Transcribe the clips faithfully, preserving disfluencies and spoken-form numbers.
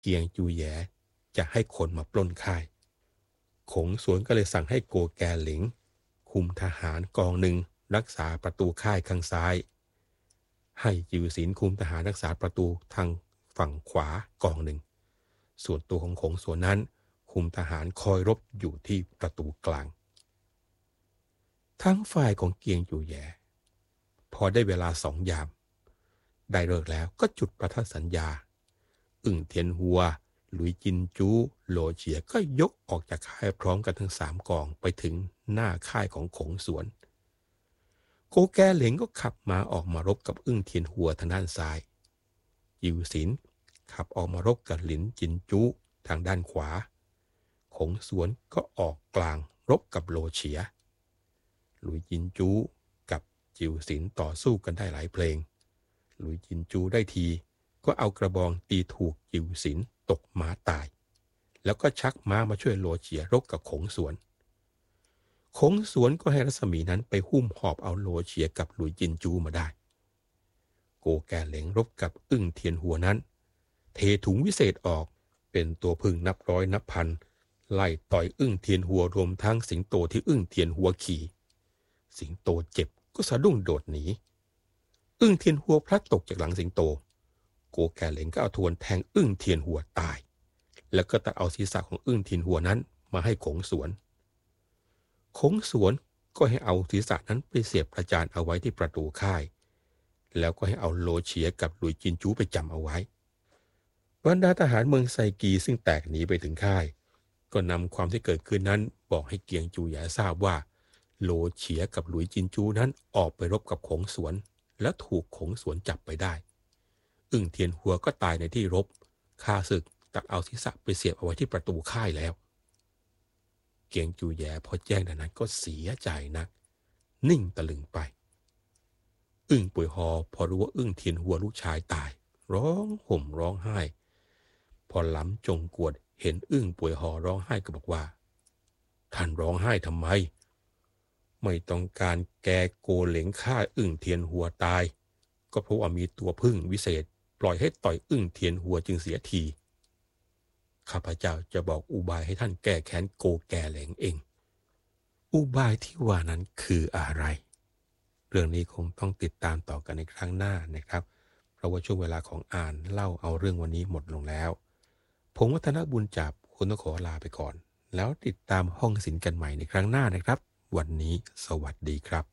เกียงจูแยจะให้คนมาปล้นค่ายขงสวนก็เลยสั่งให้โกแกหลิงคุมทหารกองหนึ่งรักษาประตูค่ายข้างซ้ายให้จิวสินคุมทหารรักษาประตูทางฝั่งขวากองหนึ่งส่วนตัวของขงสวนนั้นคุมทหารคอยรบอยู่ที่ประตูกลางทั้งฝ่ายของเกียงจูแยพอได้เวลาสองยามได้เลิกแล้วก็จุดประทัดสัญญาอึ่งเทียนหัวหลุยจินจูโหลเฉียก็ยกออกจากค่ายพร้อมกันทั้งสามกองไปถึงหน้าค่ายของขงสวนโกแกเหลงก็ขับม้าออกมารบกับอึ่งเทียนหัวทางด้านซ้ายยิวสินขับออกมารบกับหลินจินจูทางด้านขวาขงสวนก็ออกกลางรบกับโลเฉียหลุยจินจูกับจิวสินต่อสู้กันได้หลายเพลงหลุยจินจูได้ทีก็เอากระบองตีถูกจิวสินตกม้าตายแล้วก็ชักม้ามาช่วยโลเฉียรบกับขงสวนขงสวนก็ให้รัศมีนั้นไปหุ้มหอบเอาโลเฉียกับหลุยจินจูมาได้โกแกเหลงรบกับอึ้งเทียนหัวนั้นเทถุงวิเศษออกเป็นตัวพึ่งนับร้อยนับพันไล่ต่อยอึ้งเทียนหัวรวมทั้งสิงโตที่อึ้งเทียนหัวขี่สิงโตเจ็บก็สะดุ้งโดดหนีอึ้งเทียนหัวพลัดตกจากหลังสิงโตโกแกเหลงก็เอาทวนแทงอึ้งเทียนหัวตายแล้วก็ตัดเอาศีรษะของอึ้งเทียนหัวนั้นมาให้ขงสวนขงสวนก็ให้เอาศีรษะนั้นไปเสียบประจานเอาไว้ที่ประตูค่ายแล้วก็ให้เอาโลเฉียกับหลุยจินจูไปจำเอาไว้บรรดาทหารเมืองไซกีซึ่งแตกหนีไปถึงค่ายก็นำความที่เกิดขึ้นนั้นบอกให้เกียงจูแยทราบว่าโลเฉียกับหลุยจินจูนั้นออกไปรบกับขงสวนและถูกขงสวนจับไปได้อึ่งเทียนหัวก็ตายในที่รบข้าศึกตัดเอาศีรษะไปเสียบเอาไว้ที่ประตูค่ายแล้วเกียงจูแยพอแจ้งดังนั้นก็เสียใจนักนิ่งตะลึงไปอึ้งป่วยหอพอรู้ว่าอึ้งเทียนหัวลูกชายตายร้องห่มร้องไห้พอล้ำจงกวดเห็นอึ้งป่วยหอร้องไห้ก็บอกว่าท่านร้องไห้ทำไมไม่ต้องการแกโกเหลงฆ่าอึ้งเทียนหัวตายก็เพราะว่ามีตัวพึ่งวิเศษปล่อยให้ต่อยอึ้งเทียนหัวจึงเสียทีข้าพเจ้าจะบอกอุบายให้ท่านแก้แค้นโกแกเหลงเองอุบายที่ว่านั้นคืออะไรเรื่องนี้คงต้องติดตามต่อกันในครั้งหน้านะครับเพราะว่าช่วงเวลาของอ่านเล่าเอาเรื่องวันนี้หมดลงแล้วผมวัฒนบุญจับคุณต้องขอลาไปก่อนแล้วติดตามห้องศิลป์กันใหม่ในครั้งหน้านะครับวันนี้สวัสดีครับ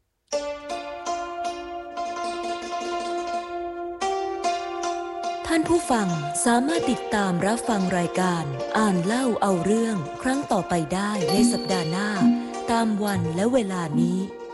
ท่านผู้ฟังสามารถติดตามรับฟังรายการอ่านเล่าเอาเรื่องครั้งต่อไปได้ในสัปดาห์หน้าตามวันและเวลานี้